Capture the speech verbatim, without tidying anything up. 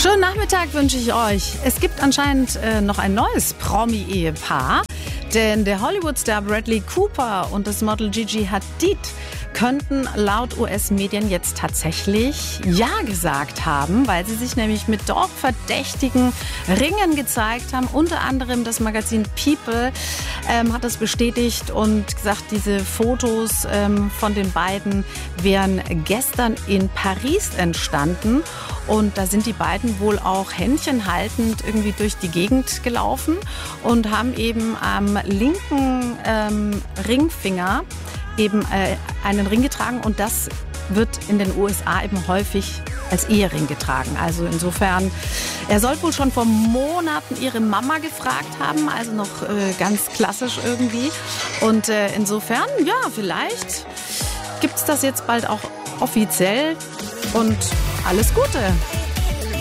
Schönen Nachmittag wünsche ich euch. Es gibt anscheinend äh, noch ein neues Promi-Ehepaar, denn der Hollywood-Star Bradley Cooper und das Model Gigi Hadid könnten laut U S-Medien jetzt tatsächlich Ja gesagt haben, weil sie sich nämlich mit doch verdächtigen Ringen gezeigt haben. Unter anderem das Magazin People ähm, hat das bestätigt und gesagt, diese Fotos ähm, von den beiden wären gestern in Paris entstanden. Und da sind die beiden wohl auch händchenhaltend irgendwie durch die Gegend gelaufen und haben eben am linken ähm, Ringfinger eben äh, einen Ring getragen, und das wird in den U S A eben häufig als Ehering getragen. Also insofern, er soll wohl schon vor Monaten ihre Mama gefragt haben, also noch äh, ganz klassisch irgendwie. Und äh, insofern, ja, vielleicht gibt es das jetzt bald auch offiziell, und alles Gute.